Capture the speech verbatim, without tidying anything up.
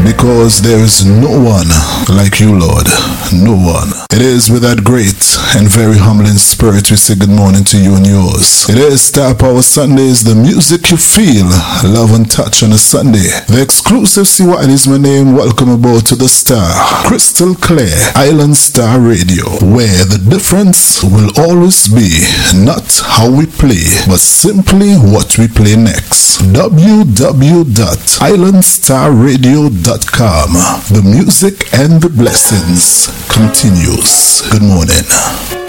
because there is no one like you, Lord. No one. It is with that great and very humbling spirit we say good morning to you and yours. It is Star Power Sundays, the music you feel, love and touch on a Sunday. The exclusive C Y is my name. Welcome aboard to the Star, crystal clear Island Star Radio, where the difference will always be not how we play, but simply what we play next. w w w dot island star radio dot com. The music and the blessings continues. Good morning.